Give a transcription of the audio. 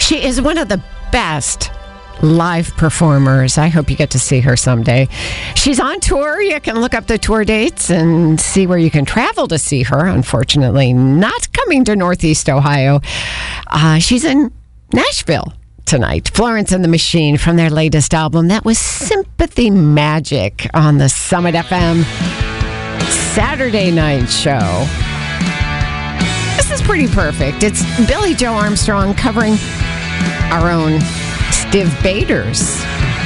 She is one of the best live performers. I hope you get to see her someday. She's on tour. You can look up the tour dates and see where you can travel to see her. Unfortunately, not coming to Northeast Ohio. She's in Nashville tonight. Florence and the Machine from their latest album. That was Sympathy Magic on the Summit FM Saturday night show. This is pretty perfect. It's Billy Joe Armstrong covering our own Stiv Bators.